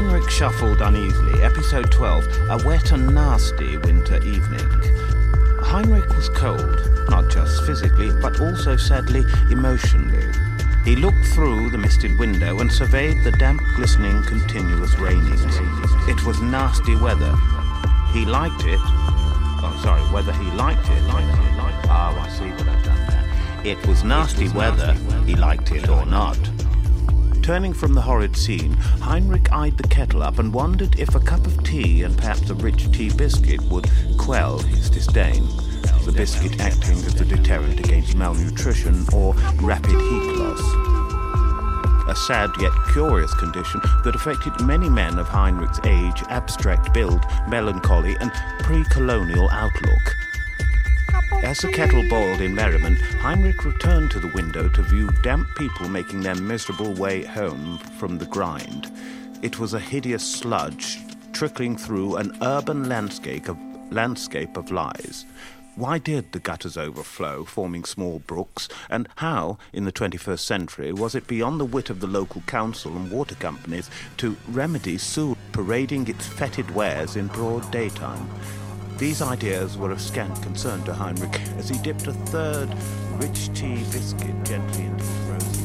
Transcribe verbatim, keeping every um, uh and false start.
Heinrich shuffled uneasily. Episode twelve, a wet and nasty winter evening. Heinrich was cold, not just physically, but also, sadly, emotionally. He looked through the misted window and surveyed the damp, glistening, continuous rainings. It was nasty weather. He liked it. Oh, sorry, whether he liked it. Oh, I see what I've done there. It was nasty weather, he liked it or not. Turning from the horrid scene, Heinrich eyed the kettle up and wondered if a cup of tea and perhaps a rich tea biscuit would quell his disdain, the biscuit acting as a deterrent against malnutrition or rapid heat loss. A sad yet curious condition that affected many men of Heinrich's age, abstract build, melancholy and pre-colonial outlook. As the kettle boiled in merriment, Heinrich returned to the window to view damp people making their miserable way home from the grind. It was a hideous sludge trickling through an urban landscape of, landscape of lies. Why did the gutters overflow, forming small brooks, and how, in the twenty-first century, was it beyond the wit of the local council and water companies to remedy sewer parading its fetid wares in broad daytime? These ideas were of scant concern to Heinrich as he dipped a third rich tea biscuit gently into his rosy